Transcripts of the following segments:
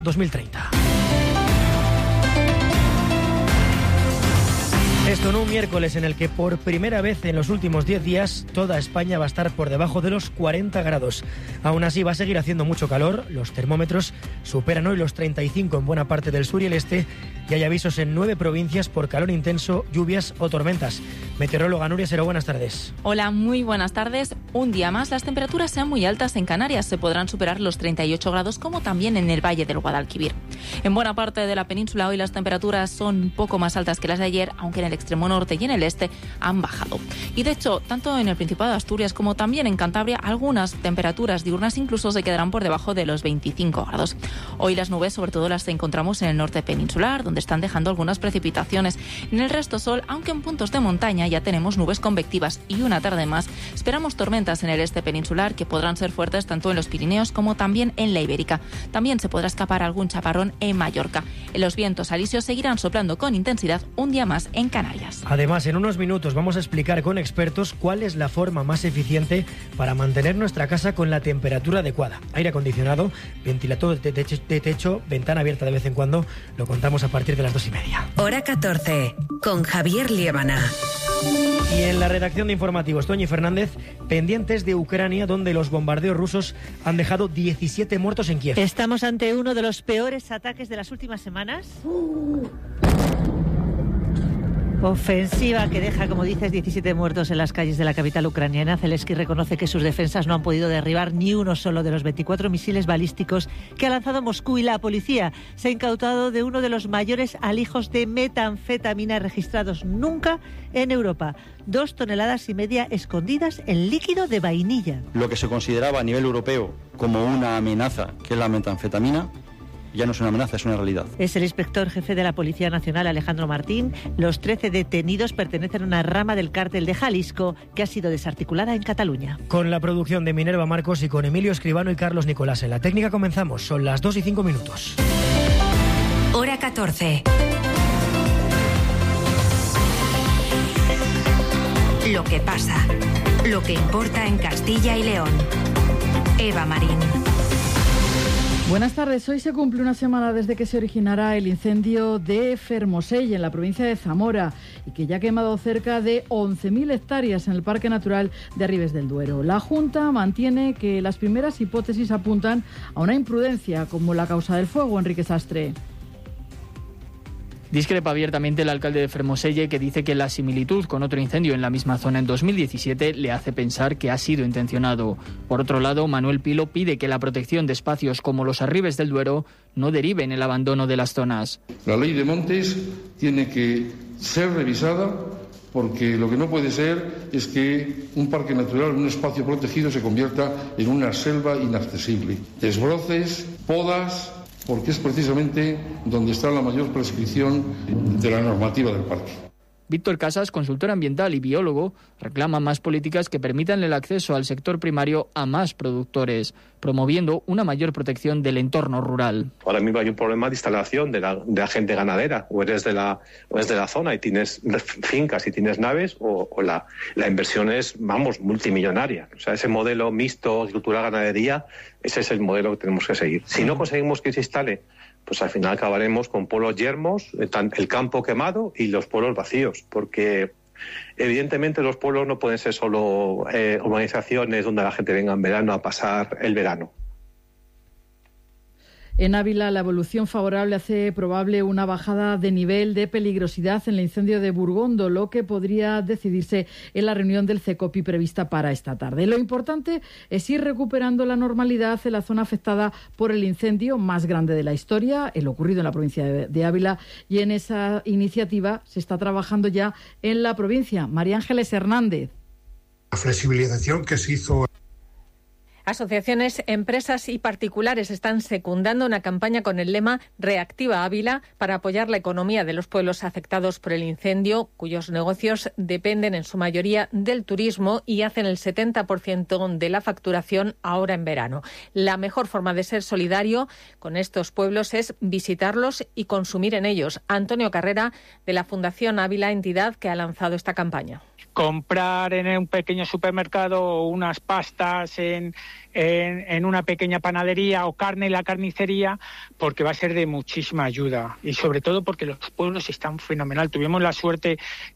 2030. Esto en un miércoles en el que por primera vez en los últimos 10 días toda España va a estar por debajo de los 40 grados. Aún así va a seguir haciendo mucho calor, los termómetros superan hoy los 35 en buena parte del sur y el este y hay avisos en 9 provincias por calor intenso, lluvias o tormentas. Meteoróloga Nuria Seró, buenas tardes. Hola, muy buenas tardes. Un día más las temperaturas sean muy altas en Canarias, se podrán superar los 38 grados como también en el Valle del Guadalquivir. En buena parte de la península hoy las temperaturas son un poco más altas que las de ayer, aunque en el extremo norte y en el este han bajado. Y de hecho, tanto en el Principado de Asturias como también en Cantabria, algunas temperaturas diurnas incluso se quedarán por debajo de los 25 grados. Hoy las nubes sobre todo las encontramos en el norte peninsular, donde están dejando algunas precipitaciones. En el resto sol, aunque en puntos de montaña ya tenemos nubes convectivas y una tarde más. Esperamos tormentas en el este peninsular que podrán ser fuertes tanto en los Pirineos como también en la Ibérica. También se podrá escapar algún chaparrón en Mallorca. Los vientos alisios seguirán soplando con intensidad un día más en Canarias. Además, en unos minutos vamos a explicar con expertos cuál es la forma más eficiente para mantener nuestra casa con la temperatura adecuada. Aire acondicionado, ventilador de techo, ventana abierta de vez en cuando. Lo contamos a partir de las 2:30. Hora 14, con Javier Liébana. Y en la redacción de informativos, Toñi Fernández, pendientes de Ucrania, donde los bombardeos rusos han dejado 17 muertos en Kiev. Estamos ante uno de los peores ataques de las últimas semanas. Ofensiva que deja, como dices, 17 muertos en las calles de la capital ucraniana. Zelensky reconoce que sus defensas no han podido derribar ni uno solo de los 24 misiles balísticos que ha lanzado Moscú, y la policía se ha incautado de uno de los mayores alijos de metanfetamina registrados nunca en Europa. 2,5 toneladas escondidas en líquido de vainilla. Lo que se consideraba a nivel europeo como una amenaza, que es la metanfetamina, ya no es una amenaza, es una realidad. Es el inspector jefe de la Policía Nacional, Alejandro Martín. Los 13 detenidos pertenecen a una rama del cártel de Jalisco que ha sido desarticulada en Cataluña. Con la producción de Minerva Marcos y con Emilio Escribano y Carlos Nicolás en la técnica comenzamos. Son las 2:05. Hora 14. Lo que pasa, lo que importa en Castilla y León. Eva Marín. Buenas tardes. Hoy se cumple una semana desde que se originara el incendio de Fermoselle, en la provincia de Zamora, y que ya ha quemado cerca de 11.000 hectáreas en el Parque Natural de Arribes del Duero. La Junta mantiene que las primeras hipótesis apuntan a una imprudencia como la causa del fuego. Enrique Sastre. Discrepa abiertamente el alcalde de Fermoselle, que dice que la similitud con otro incendio en la misma zona en 2017 le hace pensar que ha sido intencionado. Por otro lado, Manuel Pilo pide que la protección de espacios como los Arribes del Duero no derive en el abandono de las zonas. La ley de montes tiene que ser revisada, porque lo que no puede ser es que un parque natural, un espacio protegido, se convierta en una selva inaccesible. Desbroces, podas, porque es precisamente donde está la mayor prescripción de la normativa del parque. Víctor Casas, consultor ambiental y biólogo, reclama más políticas que permitan el acceso al sector primario a más productores, promoviendo una mayor protección del entorno rural. Ahora mismo hay un problema de instalación de la gente ganadera. O eres de la zona y tienes fincas y tienes naves, o la inversión es, multimillonaria. O sea, ese modelo mixto, agricultura-ganadería, ese es el modelo que tenemos que seguir. Si no conseguimos que se instale, pues al final acabaremos con pueblos yermos, el campo quemado y los pueblos vacíos, porque evidentemente los pueblos no pueden ser solo urbanizaciones donde la gente venga en verano a pasar el verano. En Ávila, la evolución favorable hace probable una bajada de nivel de peligrosidad en el incendio de Burgondo, lo que podría decidirse en la reunión del CECOPI prevista para esta tarde. Lo importante es ir recuperando la normalidad en la zona afectada por el incendio más grande de la historia, el ocurrido en la provincia de Ávila, y en esa iniciativa se está trabajando ya en la provincia. María Ángeles Hernández. La flexibilización que se hizo. Asociaciones, empresas y particulares están secundando una campaña con el lema Reactiva Ávila para apoyar la economía de los pueblos afectados por el incendio, cuyos negocios dependen en su mayoría del turismo y hacen el 70% de la facturación ahora en verano. La mejor forma de ser solidario con estos pueblos es visitarlos y consumir en ellos. Antonio Carrera, de la Fundación Ávila, entidad que ha lanzado esta campaña. Comprar en un pequeño supermercado unas pastas en en una pequeña panadería o carne en la carnicería, porque va a ser de muchísima ayuda y sobre todo porque los pueblos están fenomenal. Tuvimos la suerte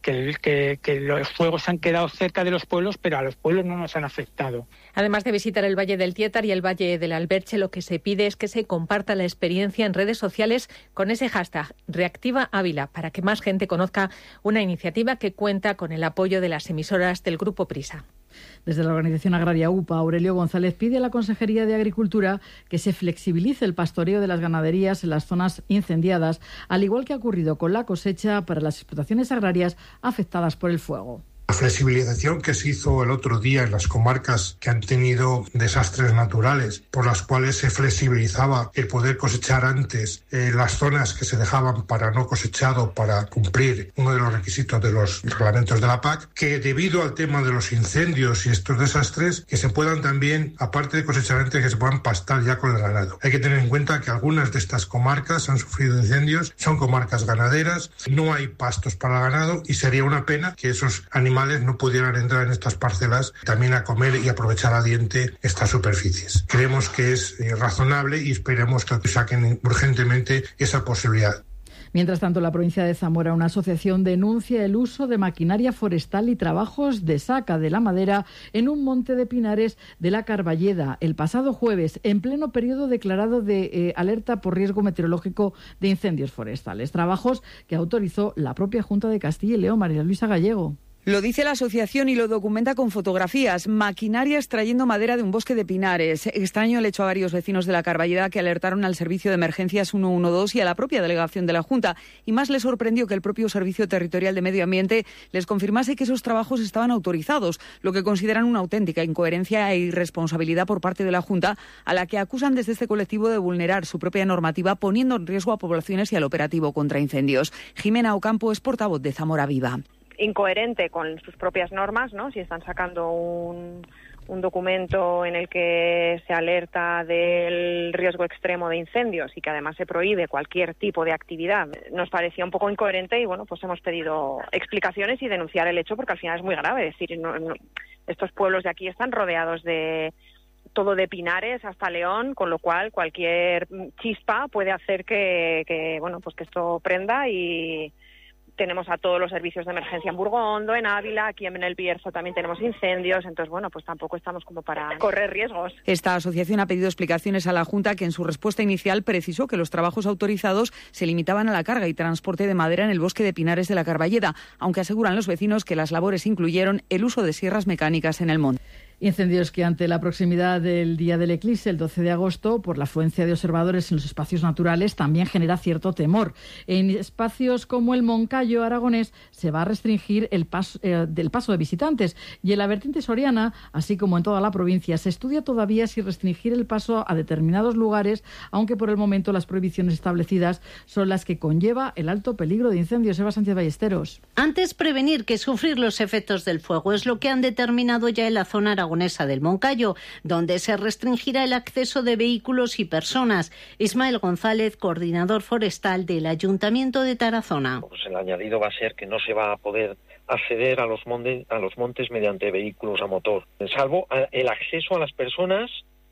que los fuegos han quedado cerca de los pueblos, pero a los pueblos no nos han afectado. Además de visitar el Valle del Tietar y el Valle del Alberche, lo que se pide es que se comparta la experiencia en redes sociales con ese hashtag Reactiva Ávila, para que más gente conozca una iniciativa que cuenta con el apoyo de las emisoras del Grupo Prisa. Desde la organización agraria UPA, Aurelio González pide a la Consejería de Agricultura que se flexibilice el pastoreo de las ganaderías en las zonas incendiadas, al igual que ha ocurrido con la cosecha para las explotaciones agrarias afectadas por el fuego. La flexibilización que se hizo el otro día en las comarcas que han tenido desastres naturales, por las cuales se flexibilizaba el poder cosechar antes las zonas que se dejaban para no cosechado para cumplir uno de los requisitos de los reglamentos de la PAC, que debido al tema de los incendios y estos desastres, que se puedan también, aparte de cosechar antes, que se puedan pastar ya con el ganado. Hay que tener en cuenta que algunas de estas comarcas han sufrido incendios, son comarcas ganaderas, no hay pastos para el ganado y sería una pena que esos animales no pudieran entrar en estas parcelas también a comer y aprovechar a diente estas superficies. Creemos que es razonable y esperemos que saquen urgentemente esa posibilidad. Mientras tanto, en la provincia de Zamora, una asociación denuncia el uso de maquinaria forestal y trabajos de saca de la madera en un monte de pinares de la Carballeda el pasado jueves, en pleno periodo declarado de alerta por riesgo meteorológico de incendios forestales. Trabajos que autorizó la propia Junta de Castilla y León. María Luisa Gallego. Lo dice la asociación y lo documenta con fotografías. Maquinaria extrayendo madera de un bosque de pinares. Extraño el hecho a varios vecinos de la Carballeda que alertaron al Servicio de Emergencias 112 y a la propia delegación de la Junta. Y más les sorprendió que el propio Servicio Territorial de Medio Ambiente les confirmase que esos trabajos estaban autorizados, lo que consideran una auténtica incoherencia e irresponsabilidad por parte de la Junta, a la que acusan desde este colectivo de vulnerar su propia normativa, poniendo en riesgo a poblaciones y al operativo contra incendios. Jimena Ocampo es portavoz de Zamora Viva. Incoherente con sus propias normas, ¿no? Si están sacando un documento en el que se alerta del riesgo extremo de incendios y que además se prohíbe cualquier tipo de actividad, nos parecía un poco incoherente y bueno, pues hemos pedido explicaciones y denunciar el hecho porque al final es muy grave. Es decir, estos pueblos de aquí están rodeados de todo de pinares hasta León, con lo cual cualquier chispa puede hacer que bueno, pues que esto prenda y tenemos a todos los servicios de emergencia en Burgondo, en Ávila, aquí en El Bierzo también tenemos incendios, entonces bueno, pues tampoco estamos como para correr riesgos. Esta asociación ha pedido explicaciones a la Junta, que en su respuesta inicial precisó que los trabajos autorizados se limitaban a la carga y transporte de madera en el bosque de pinares de la Carballeda, aunque aseguran los vecinos que las labores incluyeron el uso de sierras mecánicas en el monte. Incendios que ante la proximidad del día del eclipse, el 12 de agosto, por la afluencia de observadores en los espacios naturales, también genera cierto temor. En espacios como el Moncayo aragonés se va a restringir el paso de visitantes y en la vertiente soriana, así como en toda la provincia, se estudia todavía si restringir el paso a determinados lugares, aunque por el momento las prohibiciones establecidas son las que conlleva el alto peligro de incendios. Eva Sánchez Ballesteros. Antes prevenir que sufrir los efectos del fuego es lo que han determinado ya en la zona aragonesa del Moncayo, donde se restringirá el acceso de vehículos y personas. Ismael González, coordinador forestal del Ayuntamiento de Tarazona. Pues el añadido va a ser que no se va a poder acceder a los montes mediante vehículos a motor, salvo el acceso a las personas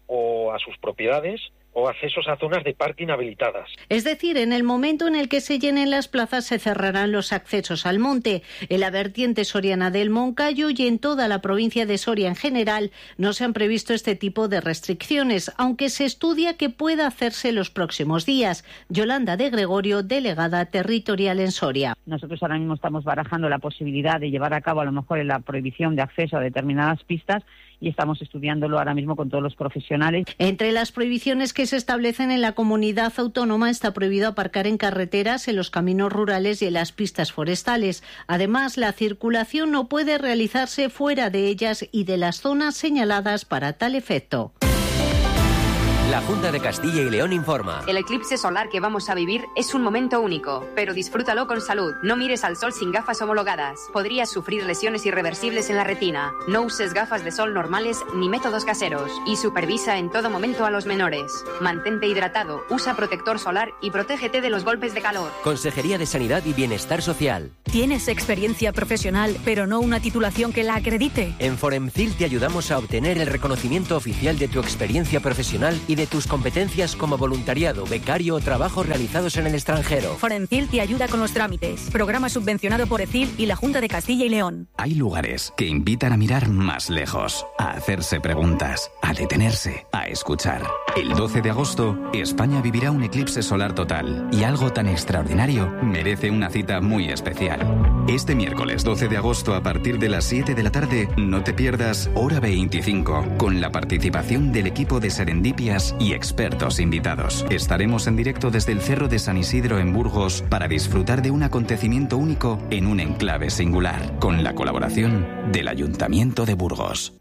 o a sus propiedades o accesos a zonas de parking habilitadas. Es decir, en el momento en el que se llenen las plazas se cerrarán los accesos al monte. En la vertiente soriana del Moncayo y en toda la provincia de Soria en general no se han previsto este tipo de restricciones, aunque se estudia que pueda hacerse los próximos días. Yolanda de Gregorio, delegada territorial en Soria. Nosotros ahora mismo estamos barajando la posibilidad de llevar a cabo a lo mejor la prohibición de acceso a determinadas pistas y estamos estudiándolo ahora mismo con todos los profesionales. Entre las prohibiciones que se establecen en la comunidad autónoma está prohibido aparcar en carreteras, en los caminos rurales y en las pistas forestales. Además, la circulación no puede realizarse fuera de ellas y de las zonas señaladas para tal efecto. La Junta de Castilla y León informa. El eclipse solar que vamos a vivir es un momento único, pero disfrútalo con salud. No mires al sol sin gafas homologadas. Podrías sufrir lesiones irreversibles en la retina. No uses gafas de sol normales ni métodos caseros. Y supervisa en todo momento a los menores. Mantente hidratado, usa protector solar y protégete de los golpes de calor. Consejería de Sanidad y Bienestar Social. ¿Tienes experiencia profesional, pero no una titulación que la acredite? En Foremcil te ayudamos a obtener el reconocimiento oficial de tu experiencia profesional y de tus competencias como voluntariado, becario o trabajos realizados en el extranjero. Forencil te ayuda con los trámites. Programa subvencionado por ECIL y la Junta de Castilla y León. Hay lugares que invitan a mirar más lejos, a hacerse preguntas, a detenerse, a escuchar. El 12 de agosto, España vivirá un eclipse solar total y algo tan extraordinario merece una cita muy especial. Este miércoles 12 de agosto a partir de las 7 de la tarde, no te pierdas Hora 25 con la participación del equipo de Serendipias y expertos invitados. Estaremos en directo desde el Cerro de San Isidro en Burgos para disfrutar de un acontecimiento único en un enclave singular, con la colaboración del Ayuntamiento de Burgos.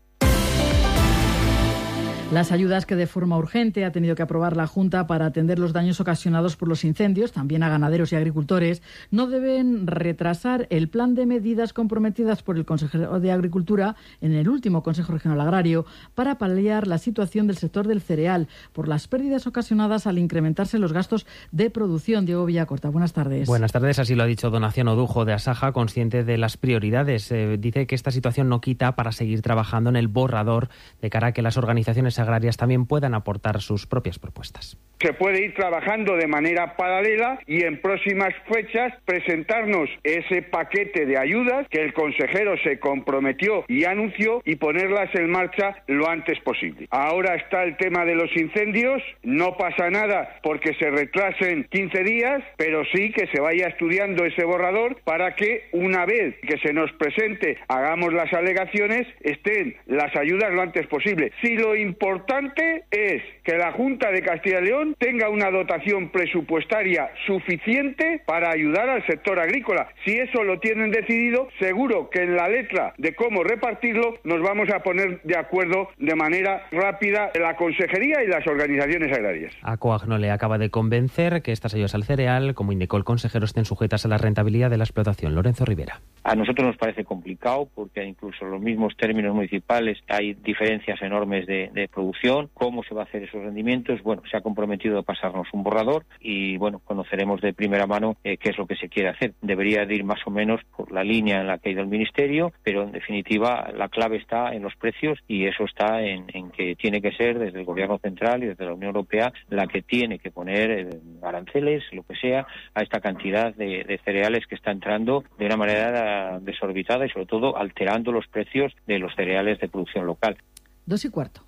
Las ayudas que de forma urgente ha tenido que aprobar la Junta para atender los daños ocasionados por los incendios, también a ganaderos y agricultores, no deben retrasar el plan de medidas comprometidas por el consejero de Agricultura en el último Consejo Regional Agrario para paliar la situación del sector del cereal por las pérdidas ocasionadas al incrementarse los gastos de producción. Diego Villacorta, buenas tardes. Buenas tardes, así lo ha dicho Donación Odujo de Asaja, consciente de las prioridades. Dice que esta situación no quita para seguir trabajando en el borrador de cara a que las organizaciones agrarias también puedan aportar sus propias propuestas. Se puede ir trabajando de manera paralela y en próximas fechas presentarnos ese paquete de ayudas que el consejero se comprometió y anunció y ponerlas en marcha lo antes posible. Ahora está el tema de los incendios, no pasa nada porque se retrasen 15 días, pero sí que se vaya estudiando ese borrador para que una vez que se nos presente, hagamos las alegaciones, estén las ayudas lo antes posible. Si lo importante es que la Junta de Castilla y León tenga una dotación presupuestaria suficiente para ayudar al sector agrícola. Si eso lo tienen decidido, seguro que en la letra de cómo repartirlo nos vamos a poner de acuerdo de manera rápida la Consejería y las organizaciones agrarias. A COAG no le acaba de convencer que estas ayudas al cereal, como indicó el consejero, estén sujetas a la rentabilidad de la explotación. Lorenzo Rivera. A nosotros nos parece complicado porque incluso en los mismos términos municipales hay diferencias enormes de producción. ¿Cómo se va a hacer esos rendimientos? Bueno, se ha comprometido a pasarnos un borrador y, bueno, conoceremos de primera mano qué es lo que se quiere hacer. Debería de ir más o menos por la línea en la que ha ido el Ministerio, pero en definitiva la clave está en los precios y eso está en que tiene que ser desde el Gobierno central y desde la Unión Europea la que tiene que poner aranceles, lo que sea, a esta cantidad de cereales que está entrando de una manera desorbitada y sobre todo alterando los precios de los cereales de producción local. 2:15.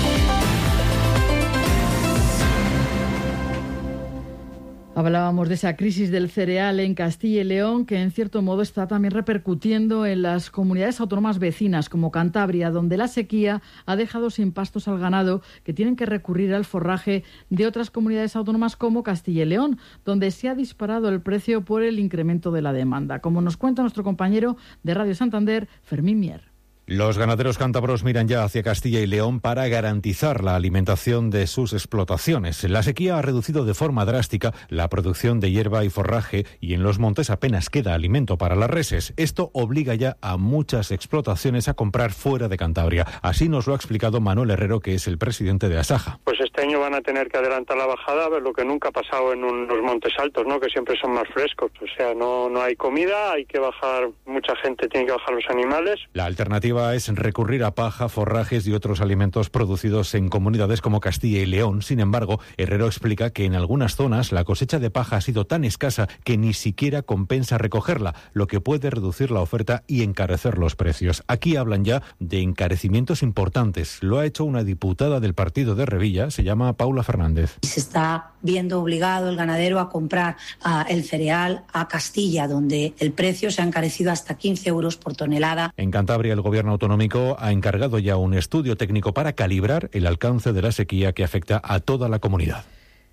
Hablábamos de esa crisis del cereal en Castilla y León, que en cierto modo está también repercutiendo en las comunidades autónomas vecinas, como Cantabria, donde la sequía ha dejado sin pastos al ganado, que tienen que recurrir al forraje de otras comunidades autónomas como Castilla y León, donde se ha disparado el precio por el incremento de la demanda. Como nos cuenta nuestro compañero de Radio Santander, Fermín Mier. Los ganaderos cántabros miran ya hacia Castilla y León para garantizar la alimentación de sus explotaciones. La sequía ha reducido de forma drástica la producción de hierba y forraje y en los montes apenas queda alimento para las reses. Esto obliga ya a muchas explotaciones a comprar fuera de Cantabria. Así nos lo ha explicado Manuel Herrero, que es el presidente de Asaja. Pues este año van a tener que adelantar la bajada, a ver lo que nunca ha pasado en los montes altos, ¿no? Que siempre son más frescos. O sea, no hay comida, hay que bajar, mucha gente tiene que bajar los animales. La alternativa es recurrir a paja, forrajes y otros alimentos producidos en comunidades como Castilla y León. Sin embargo, Herrero explica que en algunas zonas la cosecha de paja ha sido tan escasa que ni siquiera compensa recogerla, lo que puede reducir la oferta y encarecer los precios. Aquí hablan ya de encarecimientos importantes. Lo ha hecho una diputada del partido de Revilla, se llama Paula Fernández. Se está viendo obligado el ganadero a comprar el cereal a Castilla, donde el precio se ha encarecido hasta 15 euros por tonelada. En Cantabria, el gobierno autonómico ha encargado ya un estudio técnico para calibrar el alcance de la sequía que afecta a toda la comunidad.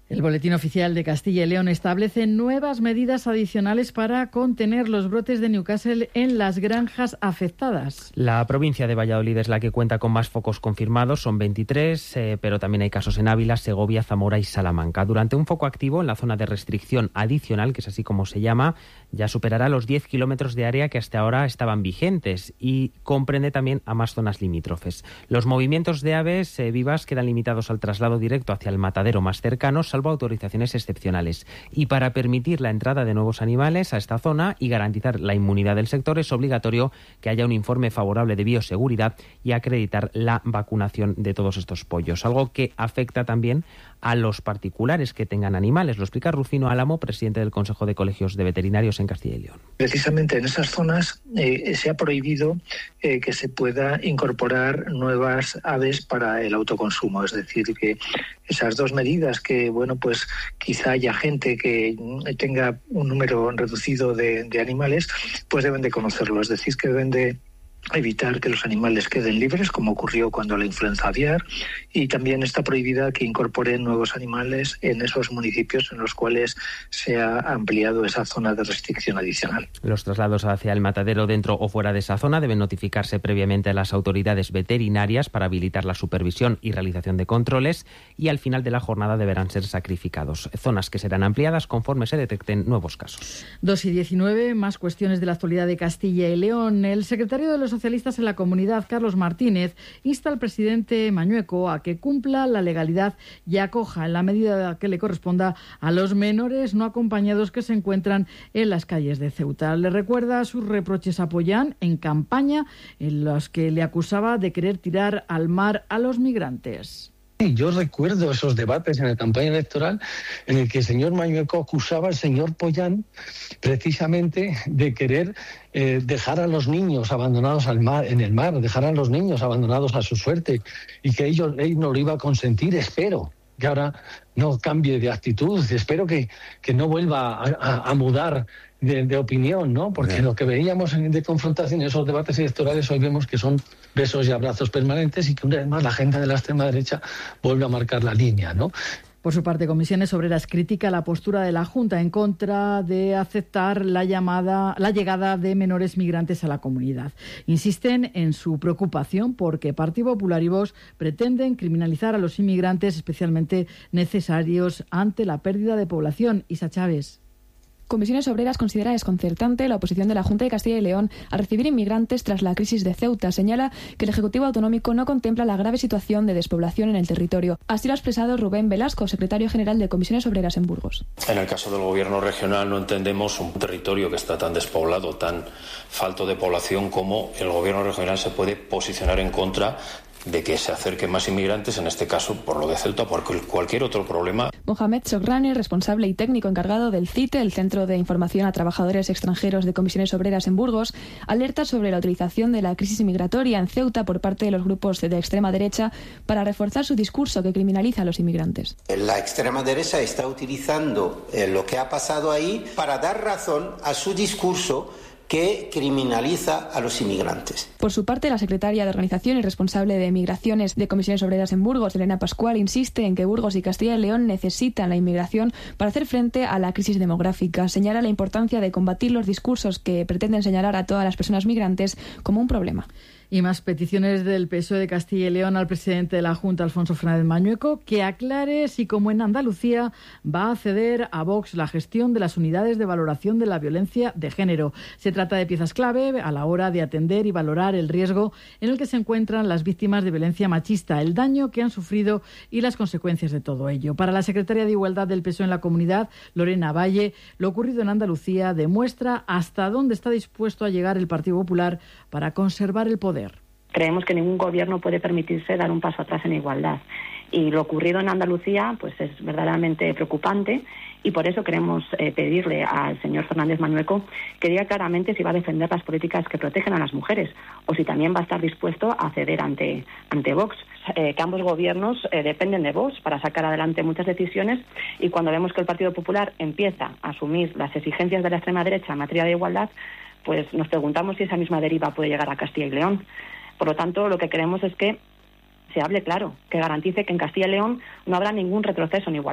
El Boletín Oficial de Castilla y León establece nuevas medidas adicionales para contener los brotes de Newcastle en las granjas afectadas. La provincia de Valladolid es la que cuenta con más focos confirmados, son 23, pero también hay casos en Ávila, Segovia, Zamora y Salamanca. Durante un foco activo en la zona de restricción adicional, que es así como se llama, ya superará los 10 kilómetros de área que hasta ahora estaban vigentes y comprende también a más zonas limítrofes. Los movimientos de aves vivas quedan limitados al traslado directo hacia el matadero más cercano, salvo autorizaciones excepcionales. Y para permitir la entrada de nuevos animales a esta zona y garantizar la inmunidad del sector, es obligatorio que haya un informe favorable de bioseguridad y acreditar la vacunación de todos estos pollos, algo que afecta también a los particulares que tengan animales. Lo explica Rufino Álamo, presidente del Consejo de Colegios de Veterinarios en Castilla y León. Precisamente en esas zonas se ha prohibido que se pueda incorporar nuevas aves para el autoconsumo. Es decir, que esas dos medidas que, bueno, pues quizá haya gente que tenga un número reducido de animales, pues deben de conocerlo. Es decir, que deben de evitar que los animales queden libres, como ocurrió cuando la influenza aviar, y también está prohibida que incorporen nuevos animales en esos municipios en los cuales se ha ampliado esa zona de restricción adicional. Los traslados hacia el matadero dentro o fuera de esa zona deben notificarse previamente a las autoridades veterinarias para habilitar la supervisión y realización de controles, y al final de la jornada deberán ser sacrificados. Zonas que serán ampliadas conforme se detecten nuevos casos. 2:19, más cuestiones de la actualidad de Castilla y León. El secretario de los socialistas en la comunidad, Carlos Martínez, insta al presidente Mañueco a que cumpla la legalidad y acoja en la medida que le corresponda a los menores no acompañados que se encuentran en las calles de Ceuta. Le recuerda sus reproches a Pollán en campaña en los que le acusaba de querer tirar al mar a los migrantes. Yo recuerdo esos debates en la campaña electoral en el que el señor Mañueco acusaba al señor Pollán precisamente de querer dejar a los niños abandonados en el mar, dejar a los niños abandonados a su suerte, y que él no lo iba a consentir. Espero que ahora no cambie de actitud, espero que no vuelva a mudar de opinión, ¿no? Porque lo que veíamos de confrontación en esos debates electorales hoy vemos que son besos y abrazos permanentes, y que una vez más la agenda de la extrema derecha vuelve a marcar la línea, ¿no? Por su parte, Comisiones Obreras critica la postura de la Junta en contra de aceptar la llegada de menores migrantes a la comunidad. Insisten en su preocupación porque Partido Popular y Vox pretenden criminalizar a los inmigrantes especialmente necesarios ante la pérdida de población. Isa Chávez. Comisiones Obreras considera desconcertante la oposición de la Junta de Castilla y León a recibir inmigrantes tras la crisis de Ceuta. Señala que el Ejecutivo Autonómico no contempla la grave situación de despoblación en el territorio. Así lo ha expresado Rubén Velasco, secretario general de Comisiones Obreras en Burgos. En el caso del Gobierno regional no entendemos un territorio que está tan despoblado, tan falto de población, como el Gobierno regional se puede posicionar en contra de que se acerquen más inmigrantes, en este caso por lo de Ceuta, por cualquier otro problema. Mohamed Sograni, responsable y técnico encargado del CITE, el Centro de Información a Trabajadores Extranjeros de Comisiones Obreras en Burgos, alerta sobre la utilización de la crisis migratoria en Ceuta por parte de los grupos de extrema derecha para reforzar su discurso que criminaliza a los inmigrantes. La extrema derecha está utilizando lo que ha pasado ahí para dar razón a su discurso que criminaliza a los inmigrantes. Por su parte, la secretaria de Organización y responsable de Migraciones de Comisiones Obreras en Burgos, Elena Pascual, insiste en que Burgos y Castilla y León necesitan la inmigración para hacer frente a la crisis demográfica. Señala la importancia de combatir los discursos que pretenden señalar a todas las personas migrantes como un problema. Y más peticiones del PSOE de Castilla y León al presidente de la Junta, Alfonso Fernández Mañueco, que aclare si, como en Andalucía, va a ceder a Vox la gestión de las unidades de valoración de la violencia de género. Se trata de piezas clave a la hora de atender y valorar el riesgo en el que se encuentran las víctimas de violencia machista, el daño que han sufrido y las consecuencias de todo ello. Para la secretaria de Igualdad del PSOE en la comunidad, Lorena Valle, lo ocurrido en Andalucía demuestra hasta dónde está dispuesto a llegar el Partido Popular para conservar el poder. Creemos que ningún gobierno puede permitirse dar un paso atrás en igualdad. Y lo ocurrido en Andalucía pues es verdaderamente preocupante, y por eso queremos pedirle al señor Fernández Mañueco que diga claramente si va a defender las políticas que protegen a las mujeres o si también va a estar dispuesto a ceder ante Vox. Que ambos gobiernos dependen de Vox para sacar adelante muchas decisiones, y cuando vemos que el Partido Popular empieza a asumir las exigencias de la extrema derecha en materia de igualdad, pues nos preguntamos si esa misma deriva puede llegar a Castilla y León. Por lo tanto, lo que queremos es que se hable claro, que garantice que en Castilla y León no habrá ningún retroceso en igualdad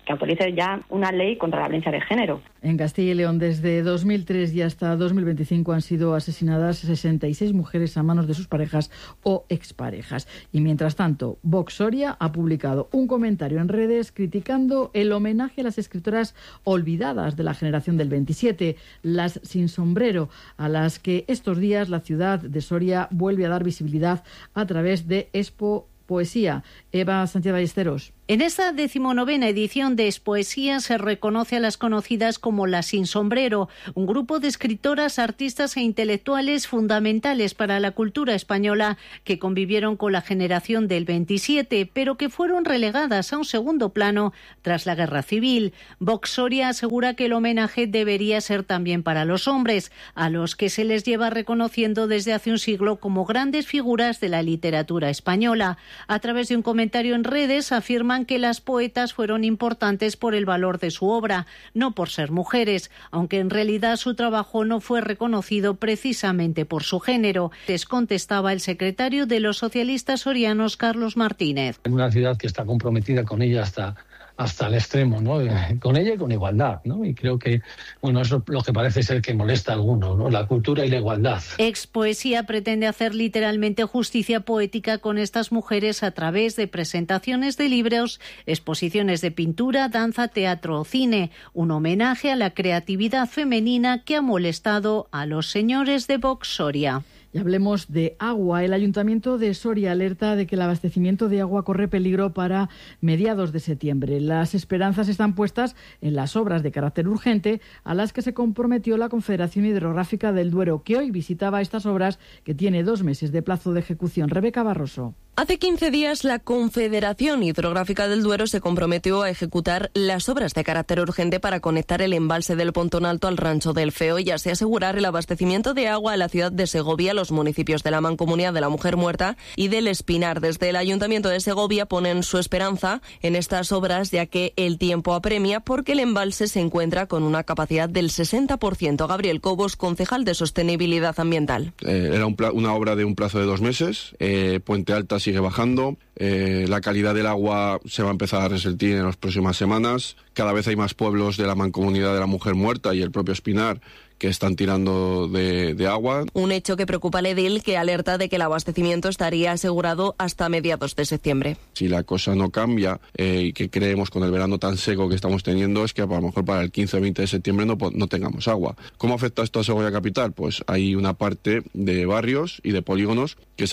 que autorice ya una ley contra la violencia de género. En Castilla y León, desde 2003 y hasta 2025 han sido asesinadas 66 mujeres a manos de sus parejas o exparejas. Y mientras tanto, Vox Soria ha publicado un comentario en redes criticando el homenaje a las escritoras olvidadas de la generación del 27, las sin sombrero, a las que estos días la ciudad de Soria vuelve a dar visibilidad a través de Expo Poesía. Eva Sánchez Ballesteros. En esta 19ª edición de Expoesía se reconoce a las conocidas como las Sin Sombrero, un grupo de escritoras, artistas e intelectuales fundamentales para la cultura española que convivieron con la generación del 27, pero que fueron relegadas a un segundo plano tras la Guerra Civil. Vox Soria asegura que el homenaje debería ser también para los hombres, a los que se les lleva reconociendo desde hace un siglo como grandes figuras de la literatura española. A través de un comentario en redes afirman que las poetas fueron importantes por el valor de su obra, no por ser mujeres, aunque en realidad su trabajo no fue reconocido precisamente por su género. Les contestaba el secretario de los socialistas sorianos, Carlos Martínez. En una ciudad que está comprometida con ella hasta el extremo, ¿no? Con ella y con igualdad, ¿no? Y creo que, bueno, eso es lo que parece ser que molesta a algunos, ¿no? La cultura y la igualdad. Expoesía pretende hacer literalmente justicia poética con estas mujeres a través de presentaciones de libros, exposiciones de pintura, danza, teatro o cine, un homenaje a la creatividad femenina que ha molestado a los señores de Vox Soria. Y hablemos de agua. El Ayuntamiento de Soria alerta de que el abastecimiento de agua corre peligro para mediados de septiembre. Las esperanzas están puestas en las obras de carácter urgente a las que se comprometió la Confederación Hidrográfica del Duero, que hoy visitaba estas obras que tiene 2 meses de plazo de ejecución. Rebeca Barroso. Hace 15 días la Confederación Hidrográfica del Duero se comprometió a ejecutar las obras de carácter urgente para conectar el embalse del Pontón Alto al Rancho del Feo y así asegurar el abastecimiento de agua a la ciudad de Segovia, los municipios de la Mancomunidad de la Mujer Muerta y del Espinar. Desde el Ayuntamiento de Segovia ponen su esperanza en estas obras, ya que el tiempo apremia porque el embalse se encuentra con una capacidad del 60%. Gabriel Cobos, concejal de Sostenibilidad Ambiental. Era una obra de un plazo de 2 meses. Puente Alta sigue bajando, la calidad del agua se va a empezar a resentir en las próximas semanas. Cada vez hay más pueblos de la Mancomunidad de la Mujer Muerta y el propio Espinar que están tirando de agua. Un hecho que preocupa al edil, que alerta de que el abastecimiento estaría asegurado hasta mediados de septiembre. Si la cosa no cambia y que creemos con el verano tan seco que estamos teniendo, es que a lo mejor para el 15 o 20 de septiembre no tengamos agua. ¿Cómo afecta esto a Segovia Capital? Pues hay una parte de barrios y de polígonos que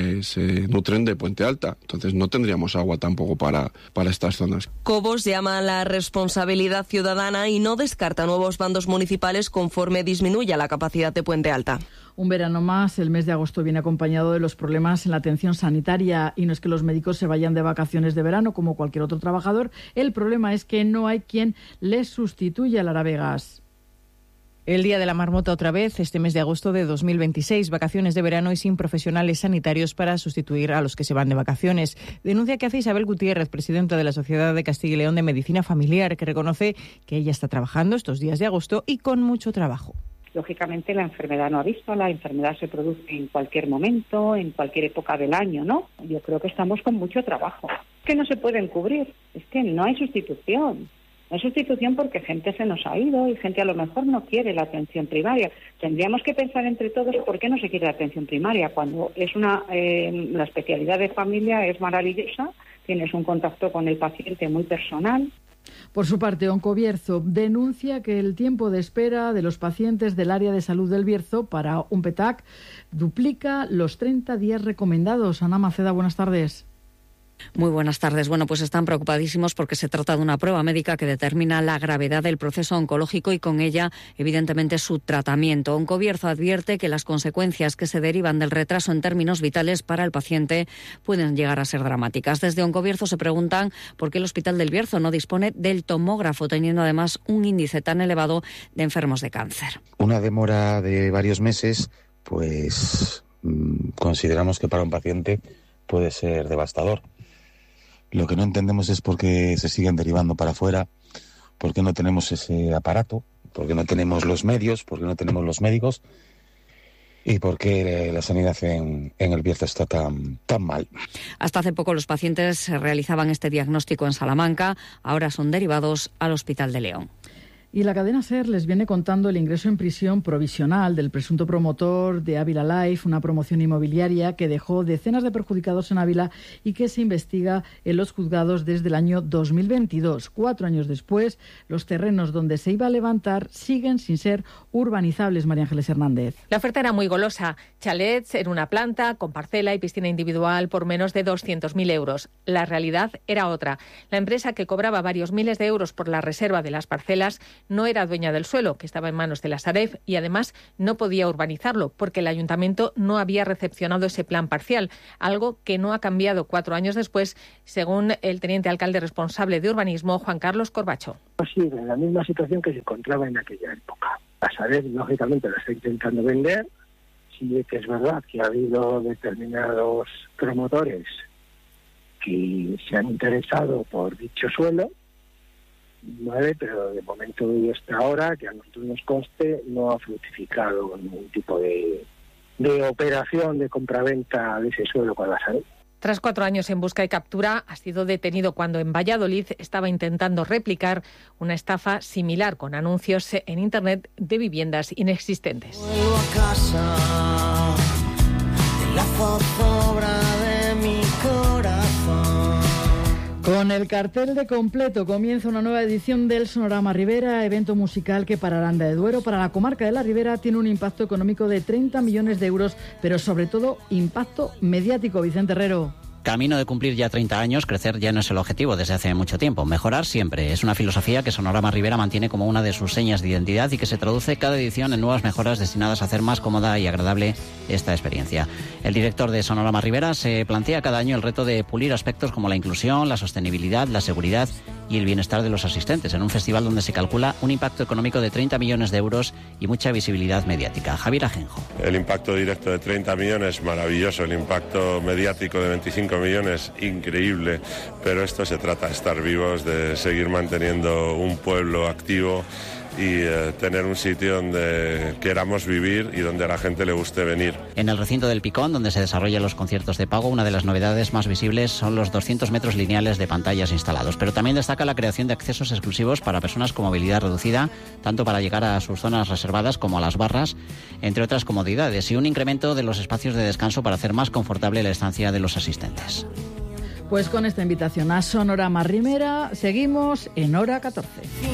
se nutren de Puente Alta. Entonces no tendríamos agua tampoco para estas zonas. Cobos llama a la responsabilidad ciudadana y no descarta nuevos bandos municipales conforme disminuya la capacidad de Puente Alta. Un verano más, el mes de agosto viene acompañado de los problemas en la atención sanitaria y no es que los médicos se vayan de vacaciones de verano como cualquier otro trabajador, el problema es que no hay quien les sustituya. Lara Vegas. El Día de la Marmota otra vez, este mes de agosto de 2026, vacaciones de verano y sin profesionales sanitarios para sustituir a los que se van de vacaciones. Denuncia que hace Isabel Gutiérrez, presidenta de la Sociedad de Castilla y León de Medicina Familiar, que reconoce que ella está trabajando estos días de agosto y con mucho trabajo. Lógicamente la enfermedad no ha visto, la enfermedad se produce en cualquier momento, en cualquier época del año, ¿no? Yo creo que estamos con mucho trabajo. Es que no se pueden cubrir, es que no hay sustitución. No hay sustitución porque gente se nos ha ido y gente a lo mejor no quiere la atención primaria. Tendríamos que pensar entre todos por qué no se quiere la atención primaria. Cuando es la especialidad de familia es maravillosa, tienes un contacto con el paciente muy personal. Por su parte, Oncobierzo denuncia que el tiempo de espera de los pacientes del área de salud del Bierzo para un PETAC duplica los 30 días recomendados. Ana Maceda, buenas tardes. Muy buenas tardes. Bueno, pues están preocupadísimos porque se trata de una prueba médica que determina la gravedad del proceso oncológico y con ella, evidentemente, su tratamiento. Oncobierzo advierte que las consecuencias que se derivan del retraso en términos vitales para el paciente pueden llegar a ser dramáticas. Desde Oncobierzo se preguntan por qué el Hospital del Bierzo no dispone del tomógrafo, teniendo además un índice tan elevado de enfermos de cáncer. Una demora de varios meses, pues consideramos que para un paciente puede ser devastador. Lo que no entendemos es por qué se siguen derivando para afuera, por qué no tenemos ese aparato, por qué no tenemos los medios, por qué no tenemos los médicos y por qué la sanidad en el Bierzo está tan mal. Hasta hace poco los pacientes realizaban este diagnóstico en Salamanca, ahora son derivados al Hospital de León. Y la cadena SER les viene contando el ingreso en prisión provisional del presunto promotor de Ávila Life, una promoción inmobiliaria que dejó decenas de perjudicados en Ávila y que se investiga en los juzgados desde el año 2022. 4 años después, los terrenos donde se iba a levantar siguen sin ser urbanizables. María Ángeles Hernández. La oferta era muy golosa. Chalets en una planta, con parcela y piscina individual por menos de 200.000 euros. La realidad era otra. La empresa que cobraba varios miles de euros por la reserva de las parcelas no era dueña del suelo, que estaba en manos de la Sareb, y además no podía urbanizarlo, porque el ayuntamiento no había recepcionado ese plan parcial, algo que no ha cambiado 4 años después, según el teniente alcalde responsable de urbanismo, Juan Carlos Corbacho. Sí, en la misma situación que se encontraba en aquella época. La Sareb, lógicamente, lo está intentando vender. Sí que es verdad que ha habido determinados promotores que se han interesado por dicho suelo, ¿vale? Pero de momento y hasta ahora, que a nosotros nos conste, no ha fructificado ningún tipo de operación de compraventa de ese suelo con la Sareb. Tras 4 años en busca y captura, ha sido detenido cuando en Valladolid estaba intentando replicar una estafa similar con anuncios en Internet de viviendas inexistentes. Vuelvo a casa, en la zozobra de mi corazón. Con el cartel de completo comienza una nueva edición del Sonorama Ribera, evento musical que para Aranda de Duero, para la comarca de la Ribera, tiene un impacto económico de 30 millones de euros, pero sobre todo impacto mediático. Vicente Herrero. Camino de cumplir ya 30 años, crecer ya no es el objetivo desde hace mucho tiempo. Mejorar siempre. Es una filosofía que Sonorama Ribera mantiene como una de sus señas de identidad y que se traduce cada edición en nuevas mejoras destinadas a hacer más cómoda y agradable esta experiencia. El director de Sonorama Ribera se plantea cada año el reto de pulir aspectos como la inclusión, la sostenibilidad, la seguridad y el bienestar de los asistentes, en un festival donde se calcula un impacto económico de 30 millones de euros y mucha visibilidad mediática. Javier Ajenjo. El impacto directo de 30 millones, maravilloso. El impacto mediático de 25 millones, increíble. Pero esto se trata de estar vivos, de seguir manteniendo un pueblo activo y tener un sitio donde queramos vivir y donde a la gente le guste venir. En el recinto del Picón, donde se desarrollan los conciertos de pago, una de las novedades más visibles son los 200 metros lineales de pantallas instalados. Pero también destaca la creación de accesos exclusivos para personas con movilidad reducida, tanto para llegar a sus zonas reservadas como a las barras, entre otras comodidades, y un incremento de los espacios de descanso para hacer más confortable la estancia de los asistentes. Pues con esta invitación a Sonorama Ribera seguimos en hora 14.